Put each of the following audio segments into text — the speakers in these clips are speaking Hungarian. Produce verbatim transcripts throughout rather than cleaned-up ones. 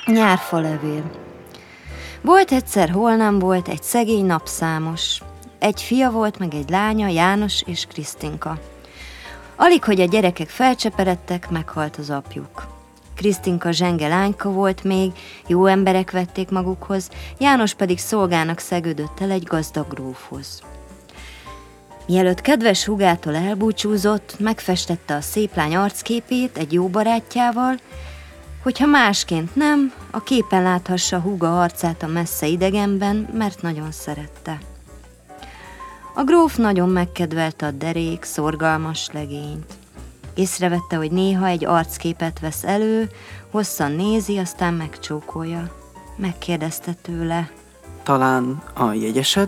Nyárfalevél. Volt egyszer, hol nem volt, egy szegény napszámos. Egy fia volt, meg egy lánya, János és Krisztinka. Alig, hogy a gyerekek felcseperedtek, meghalt az apjuk. Krisztinka zsenge lányka volt még, jó emberek vették magukhoz, János pedig szolgának szegődött el egy gazdag grófhoz. Mielőtt kedves húgától elbúcsúzott, megfestette a szép lány arcképét egy jó barátjával, hogyha másként nem, a képen láthassa húga arcát a messze idegenben, mert nagyon szerette. A gróf nagyon megkedvelte a derék, szorgalmas legényt. Észrevette, hogy néha egy arcképet vesz elő, hosszan nézi, aztán megcsókolja. Megkérdezte tőle. Talán a jegyesed?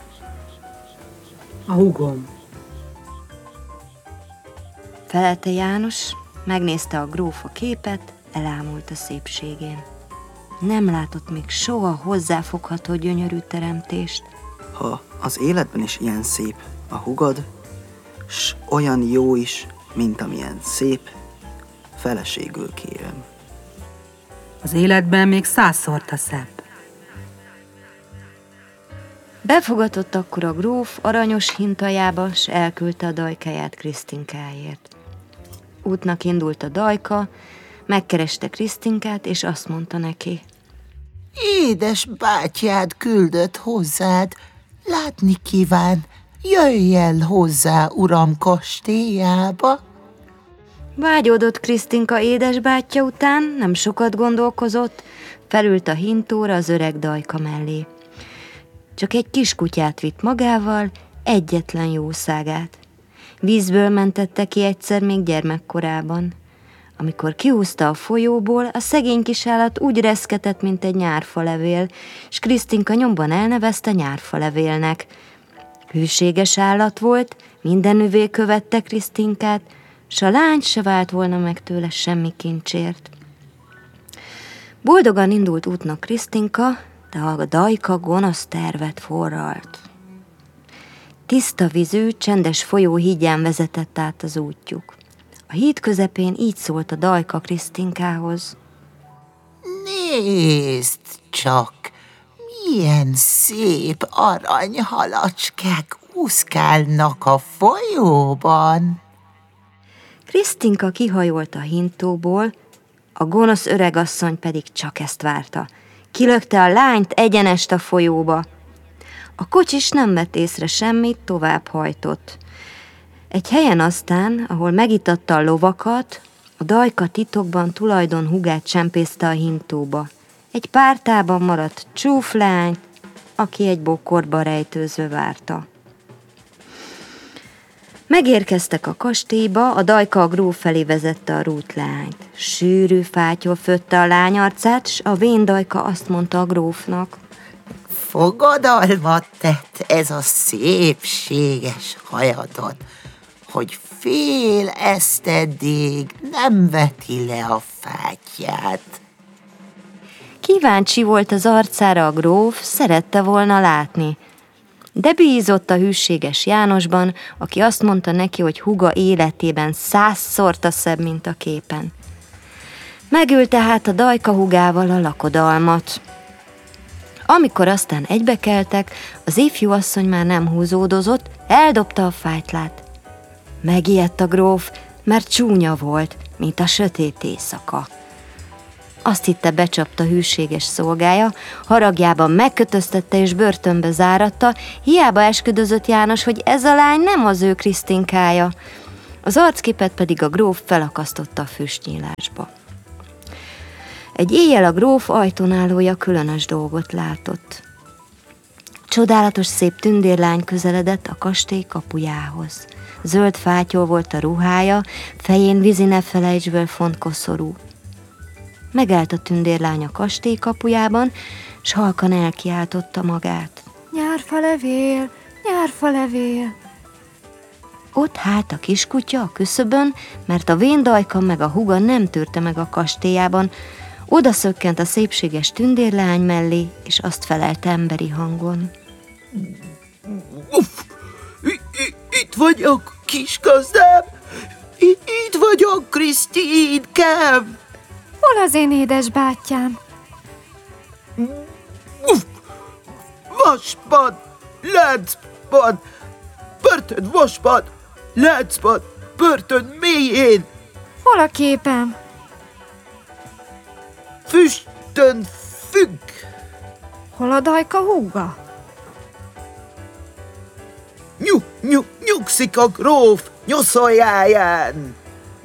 A húgom. Felelte János, megnézte a gróf a képet, elámult a szépségén. Nem látott még soha hozzáfogható gyönyörű teremtést. Ha az életben is ilyen szép a hugad, s olyan jó is, mint amilyen szép, feleségül kérem. Az életben még százszorta szebb. Befogadott akkor a gróf aranyos hintajába, s elküldte a dajkáját Krisztinkáért. Útnak indult a dajka, megkereste Krisztinkát, és azt mondta neki. Édes bátyád küldött hozzád, látni kíván, jöjj el hozzá uram kastélyába. Vágyódott Krisztinka édesbátyja után, nem sokat gondolkozott, felült a hintóra az öreg dajka mellé. Csak egy kis kutyát vitt magával, egyetlen jószágát. Vízből mentette ki egyszer még gyermekkorában. Amikor kihúzta a folyóból, a szegény kis állat úgy reszketett, mint egy nyárfalevél, s Krisztinka nyomban elnevezte nyárfalevélnek. Hűséges állat volt, mindenüvé követte Krisztinkát, s a lány se vált volna meg tőle semmi kincsért. Boldogan indult útnak Krisztinka, de a dajka gonosz tervet forralt. Tiszta vízű, csendes folyó hídján vezetett át az útjuk. A híd közepén így szólt a dajka Krisztinkához. Nézd csak, milyen szép aranyhalacskák úszkálnak a folyóban. Krisztinka kihajolt a hintóból, a gonosz öregasszony pedig csak ezt várta. Kilökte a lányt egyenest a folyóba. A kocsis nem vett észre semmit, tovább hajtott. Egy helyen aztán, ahol megitatta a lovakat, a dajka titokban tulajdon húgát csempészte a hintóba. Egy pártában maradt csúflányt, aki egy bokorba rejtőzve várta. Megérkeztek a kastélyba, a dajka a gróf felé vezette a rútlányt. Sűrű fátyol fötte a lány arcát, s a vén dajka azt mondta a grófnak. Fogadalmat tett ez a szépséges hajadon, hogy fél eszteddig nem veti le a fátyját. Kíváncsi volt az arcára a gróf, szerette volna látni, de bízott a hűséges Jánosban, aki azt mondta neki, hogy húga életében százszorta szebb, mint a képen. Megült tehát a dajka húgával a lakodalmat. Amikor aztán egybekeltek, az ifjú asszony már nem húzódozott, eldobta a fátylát. Megijedt a gróf, mert csúnya volt, mint a sötét éjszaka. Azt hitte, becsapta hűséges szolgája, haragjában megkötöztette és börtönbe záratta, hiába esküdözött János, hogy ez a lány nem az ő Krisztinkája. Az arcképet pedig a gróf felakasztotta a füstnyílásba. Egy éjjel a gróf ajtónálója különös dolgot látott. Csodálatos szép tündérlány közeledett a kastély kapujához. Zöld fátyol volt a ruhája, fején vízi ne felejtsből font koszorú. Megállt a tündérlány a kastély kapujában, s halkan elkiáltotta magát. Nyárfalevél, nyárfalevél! Ott hát a kiskutya a küszöbön, mert a vén dajka meg a húga nem tűrte meg a kastélyában, oda szökkent a szépséges tündérlány mellé, és azt felelte emberi hangon. Uff, itt vagyok, kisgazdám! Itt vagyok, Krisztinkám! Hol az én édes bátyám? Uff! Vaspad, láncpad, börtön vaspad, láncpad, börtön mélyén, Hol a képem? füstön függ. Hol a Dajka húga? Nyug, nyug, nyugszik a gróf nyoszoljáján.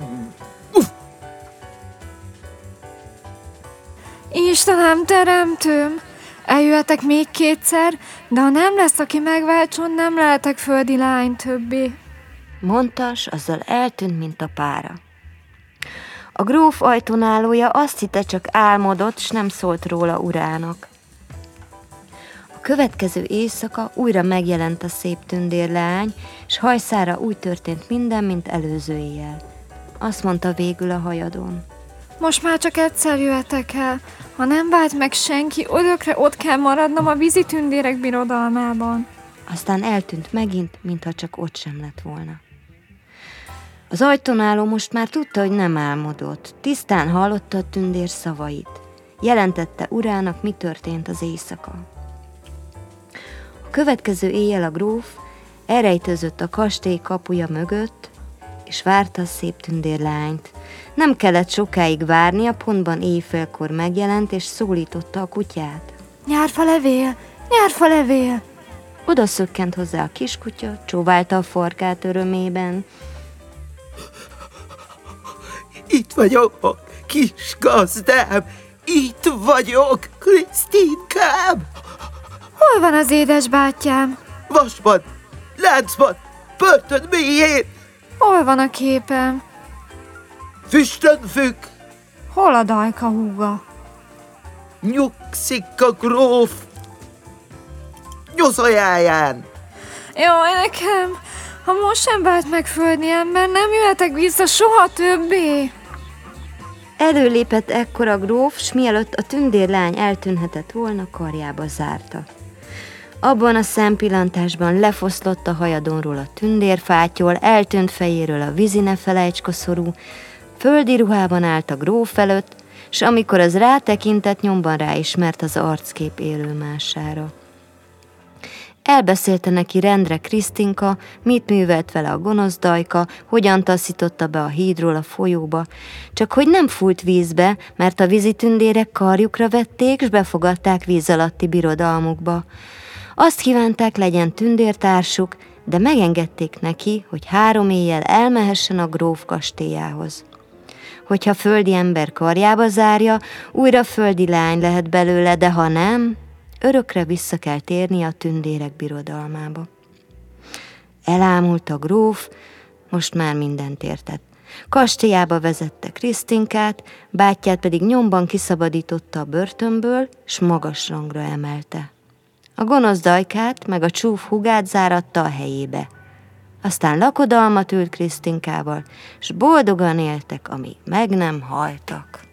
Istenem, teremtőm! Eljöhetek még kétszer, de ha nem lesz, aki megváltson, nem lehetek földi lány többé. Mondta, s azzal eltűnt, mint a pára. A gróf ajtónálója azt hitte, csak álmodott, s nem szólt róla urának. A következő éjszaka újra megjelent a szép tündérleány, s hajszára úgy történt minden, mint előző éjjel. Azt mondta végül a hajadon. Most már csak egyszer jöhetek el. Ha nem vált meg senki, örökre ott kell maradnom a vízi tündérek birodalmában. Aztán eltűnt megint, mintha csak ott sem lett volna. Az ajtónáló most már tudta, hogy nem álmodott. Tisztán hallotta a tündér szavait. Jelentette urának, mi történt az éjszaka. A következő éjjel a gróf elrejtőzött a kastély kapuja mögött, és várta a szép tündérlányt. Nem kellett sokáig várnia, pontban éjfélkor megjelent, és szólította a kutyát. Nyárfa levél! Nyárfa levél! Oda szökkent hozzá a kiskutya, csóválta a farkát örömében. Itt vagyok, kis gazdám, itt vagyok, Krisztinkám. Hol van az édesbátyám? Vaspad, láncpad, börtön mélyén, Hol van a képem? füstön függ, Hol a Dajka húga? nyugszik a gróf nyoszoljáján. Jaj, nekem! Ha most sem vált meg földi ember, nem jöhetek vissza soha többé! Előlépett ekkor a gróf, s mielőtt a tündérlány eltűnhetett volna, karjába zárta. Abban a szempillantásban lefoszlott a hajadonról a tündérfátyol, eltűnt fejéről a vízi ne felejts koszorú, földi ruhában állt a gróf előtt, s amikor az rátekintett, nyomban ráismert az arckép élőmására. Elbeszélte neki rendre Krisztinka, mit művelt vele a gonosz Dajka, hogyan taszította be a hídról a folyóba, csak hogy nem fújt vízbe, mert a vízitündérek karjukra vették, s befogadták víz alatti birodalmukba. Azt kívánták, legyen tündértársuk, de megengedték neki, hogy három éjjel elmehessen a gróf kastélyához. Hogyha földi ember karjába zárja, újra földi lány lehet belőle, de ha nem, örökre vissza kell térni a tündérek birodalmába. Elámult a gróf, most már mindent értett. Kastélyába vezette Krisztinkát, bátyját pedig nyomban kiszabadította a börtönből, s magas rangra emelte. A gonosz Dajkát meg a csúf húgát záratta a helyébe. Aztán lakodalmat ült Krisztinkával, s boldogan éltek, amíg meg nem haltak.